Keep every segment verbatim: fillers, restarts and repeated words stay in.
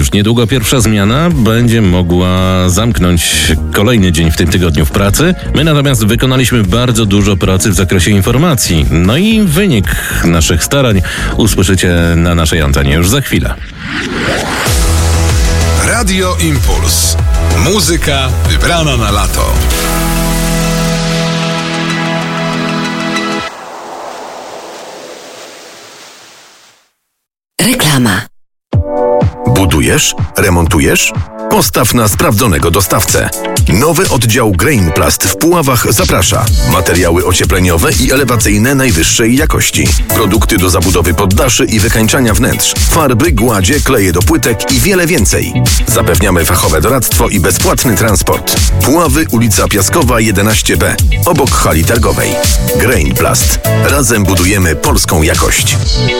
Już niedługo pierwsza zmiana będzie mogła zamknąć kolejny dzień w tym tygodniu w pracy. My natomiast wykonaliśmy bardzo dużo pracy w zakresie informacji. No i wynik naszych starań usłyszycie na naszej antenie już za chwilę. Radio Impuls. Muzyka wybrana na lato. Reklama. Budujesz? Remontujesz? Postaw na sprawdzonego dostawcę. Nowy oddział Grainplast w Puławach zaprasza. Materiały ociepleniowe i elewacyjne najwyższej jakości. Produkty do zabudowy poddaszy i wykańczania wnętrz. Farby, gładzie, kleje do płytek i wiele więcej. Zapewniamy fachowe doradztwo i bezpłatny transport. Puławy, ulica Piaskowa jedenaście B. Obok hali targowej. Grainplast. Razem budujemy polską jakość.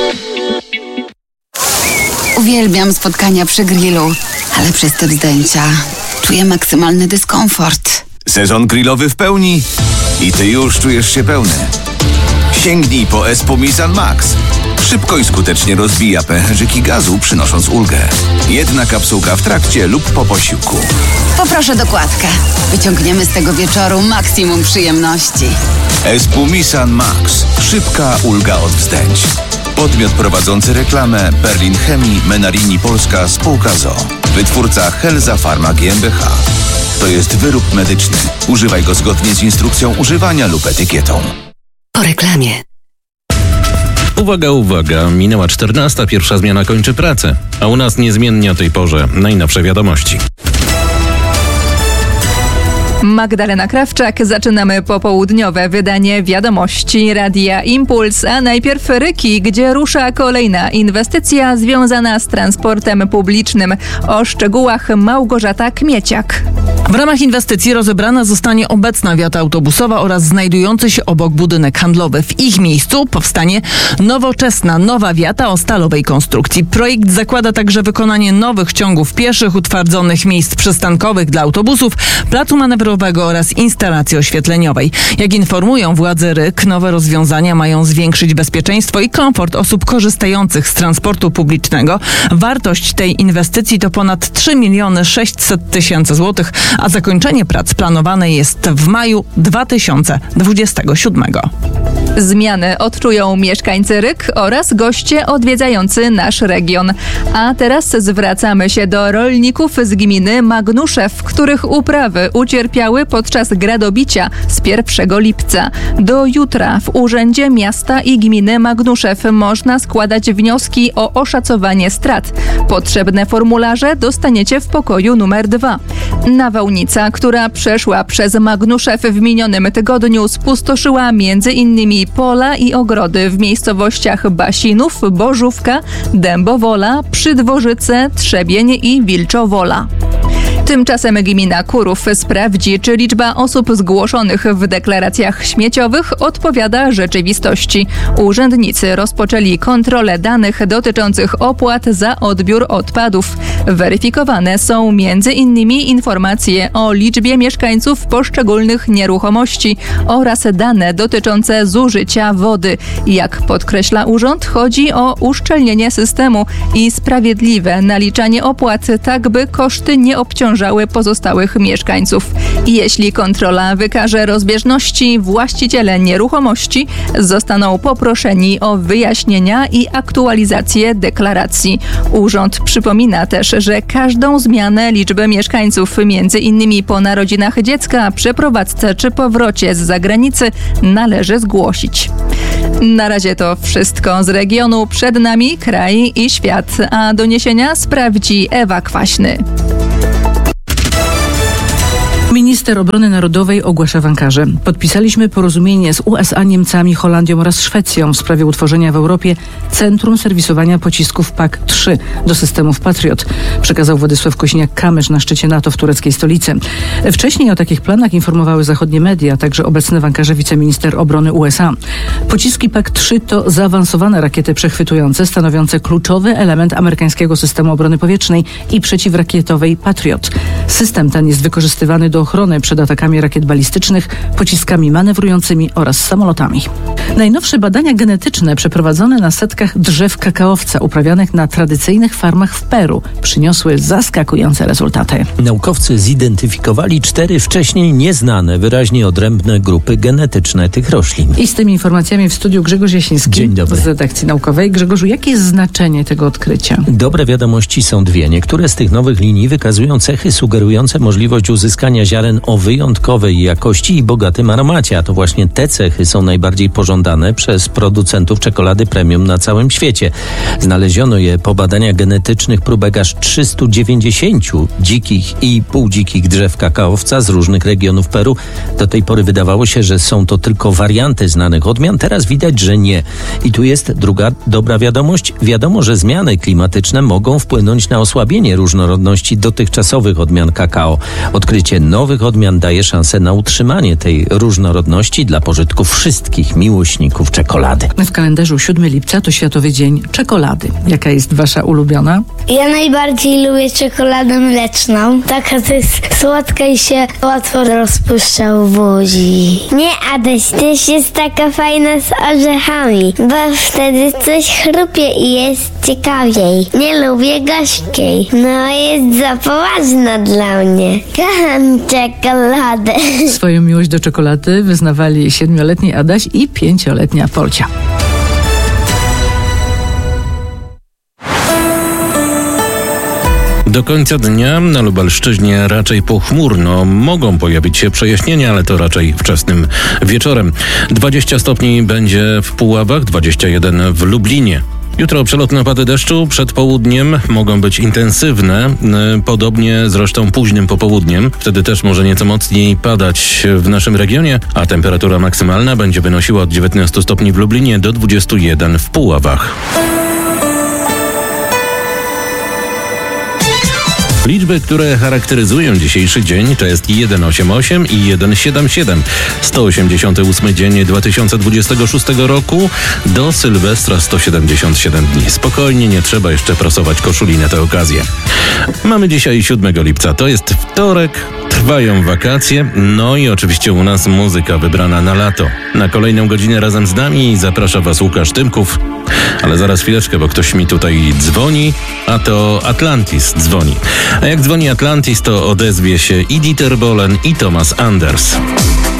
Uwielbiam spotkania przy grillu, ale przez te zdjęcia czuję maksymalny dyskomfort. Sezon grillowy w pełni i ty już czujesz się pełny. Sięgnij po Espumisan Max. Szybko i skutecznie rozbija pęcherzyki gazu, przynosząc ulgę. Jedna kapsułka w trakcie lub po posiłku. Poproszę dokładkę. Wyciągniemy z tego wieczoru maksimum przyjemności. Espumisan Max. Szybka ulga od wzdęć. Podmiot prowadzący reklamę Berlin Chemii Menarini Polska Spółka z o o. Wytwórca Helza Pharma G m b h. To jest wyrób medyczny. Używaj go zgodnie z instrukcją używania lub etykietą. Po reklamie. Uwaga, uwaga, minęła czternasta, pierwsza zmiana kończy pracę, a u nas niezmiennie o tej porze najnowsze wiadomości. Magdalena Krawczak. Zaczynamy popołudniowe wydanie wiadomości Radia Impuls, a najpierw Ryki, gdzie rusza kolejna inwestycja związana z transportem publicznym. O szczegółach Małgorzata Kmieciak. W ramach inwestycji rozebrana zostanie obecna wiata autobusowa oraz znajdujący się obok budynek handlowy. W ich miejscu powstanie nowoczesna, nowa wiata o stalowej konstrukcji. Projekt zakłada także wykonanie nowych ciągów pieszych, utwardzonych miejsc przystankowych dla autobusów, placu manewrowego oraz instalacji oświetleniowej. Jak informują władze Ryk, nowe rozwiązania mają zwiększyć bezpieczeństwo i komfort osób korzystających z transportu publicznego. Wartość tej inwestycji to ponad trzy miliony sześćset tysięcy złotych, a zakończenie prac planowane jest w maju dwa tysiące dwudziestego siódmego. Zmiany odczują mieszkańcy Ryk oraz goście odwiedzający nasz region. A teraz zwracamy się do rolników z gminy Magnuszew, których uprawy ucierpiały podczas gradobicia z pierwszego lipca. Do jutra w Urzędzie Miasta i Gminy Magnuszew można składać wnioski o oszacowanie strat. Potrzebne formularze dostaniecie w pokoju numer dwa. Nawałnica, która przeszła przez Magnuszew w minionym tygodniu, spustoszyła między innymi pola i ogrody w miejscowościach Basinów, Bożówka, Dębowola, Przydworzyce, Trzebień i Wilczowola. Tymczasem gmina Kurów sprawdzi, czy liczba osób zgłoszonych w deklaracjach śmieciowych odpowiada rzeczywistości. Urzędnicy rozpoczęli kontrolę danych dotyczących opłat za odbiór odpadów. Weryfikowane są między innymi informacje o liczbie mieszkańców poszczególnych nieruchomości oraz dane dotyczące zużycia wody. Jak podkreśla urząd, chodzi o uszczelnienie systemu i sprawiedliwe naliczanie opłat, tak by koszty nie obciążały pozostałych mieszkańców. Jeśli kontrola wykaże rozbieżności, właściciele nieruchomości zostaną poproszeni o wyjaśnienia i aktualizację deklaracji. Urząd przypomina też, że każdą zmianę liczby mieszkańców, między innymi po narodzinach dziecka, przeprowadzce czy powrocie z zagranicy, należy zgłosić. Na razie to wszystko z regionu. Przed nami kraj i świat, a doniesienia sprawdzi Ewa Kwaśny. Minister Obrony Narodowej ogłasza w Ankarze. Podpisaliśmy porozumienie z U S A, Niemcami, Holandią oraz Szwecją w sprawie utworzenia w Europie Centrum Serwisowania Pocisków P A K trzy do systemów Patriot, przekazał Władysław Kośniak-Kamysz na szczycie NATO w tureckiej stolicy. Wcześniej o takich planach informowały zachodnie media, także obecny w Ankarze wiceminister obrony U S A. Pociski P A K trzy to zaawansowane rakiety przechwytujące, stanowiące kluczowy element amerykańskiego systemu obrony powietrznej i przeciwrakietowej Patriot. System ten jest wykorzystywany do ochrony obrony przed atakami rakiet balistycznych, pociskami manewrującymi oraz samolotami. Najnowsze badania genetyczne przeprowadzone na setkach drzew kakaowca uprawianych na tradycyjnych farmach w Peru przyniosły zaskakujące rezultaty. Naukowcy zidentyfikowali cztery wcześniej nieznane, wyraźnie odrębne grupy genetyczne tych roślin. I z tymi informacjami w studiu Grzegorz Jasiński. Dzień dobry. Z redakcji naukowej. Grzegorzu, jakie jest znaczenie tego odkrycia? Dobre wiadomości są dwie. Niektóre z tych nowych linii wykazują cechy sugerujące możliwość uzyskania ziaren o wyjątkowej jakości i bogatym aromacie, a to właśnie te cechy są najbardziej pożądane przez producentów czekolady premium na całym świecie. Znaleziono je po badaniach genetycznych próbek aż trzystu dziewięćdziesięciu dzikich i półdzikich drzew kakaowca z różnych regionów Peru. Do tej pory wydawało się, że są to tylko warianty znanych odmian. Teraz widać, że nie. I tu jest druga dobra wiadomość. Wiadomo, że zmiany klimatyczne mogą wpłynąć na osłabienie różnorodności dotychczasowych odmian kakao. Odkrycie nowych odmian daje szansę na utrzymanie tej różnorodności dla pożytku wszystkich miłośników czekolady. W kalendarzu siódmego lipca to Światowy Dzień Czekolady. Jaka jest wasza ulubiona? Ja najbardziej lubię czekoladę mleczną. Taka to jest słodka i się łatwo rozpuszcza w buzi. Nie, Adaś, też jest taka fajna z orzechami, bo wtedy coś chrupie i jest ciekawiej. Nie lubię gorzkiej. No, jest za poważna dla mnie. Kocham czekoladę. Swoją miłość do czekolady wyznawali siedmioletni Adaś i pięcioletnia Polcia. Do końca dnia na Lubelszczyźnie raczej pochmurno. Mogą pojawić się przejaśnienia, ale to raczej wczesnym wieczorem. dwadzieścia stopni będzie w Puławach, dwadzieścia jeden w Lublinie. Jutro przelotne opady deszczu przed południem mogą być intensywne, podobnie zresztą późnym popołudniem. Wtedy też może nieco mocniej padać w naszym regionie, a temperatura maksymalna będzie wynosiła od dziewiętnastu stopni w Lublinie do dwudziestu jeden w Puławach. Liczby, które charakteryzują dzisiejszy dzień, to jest jeden osiem osiem i jeden siedem siedem. sto osiemdziesiąty ósmy dzień dwa tysiące dwudziestego szóstego roku, do Sylwestra sto siedemdziesiąt siedem dni. Spokojnie, nie trzeba jeszcze prasować koszuli na tę okazję. Mamy dzisiaj siódmego lipca, to jest wtorek, trwają wakacje, no i oczywiście u nas muzyka wybrana na lato. Na kolejną godzinę razem z nami zaprasza was Łukasz Tymków, ale zaraz chwileczkę, bo ktoś mi tutaj dzwoni, a to Atlantis dzwoni. A jak dzwoni Atlantis, to odezwie się i Dieter Bohlen, i Thomas Anders.